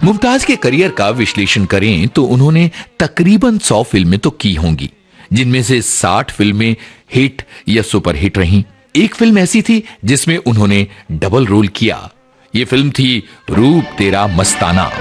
मुमताज के करियर का विश्लेषण करें तो उन्होंने तकरीबन 100 फिल्में तो की होंगी, जिनमें से 60 फिल्में हिट या सुपरहिट रहीं। एक फिल्म ऐसी थी जिसमें उन्होंने डबल रोल किया। ये फिल्म थी रूप तेरा मस्ताना।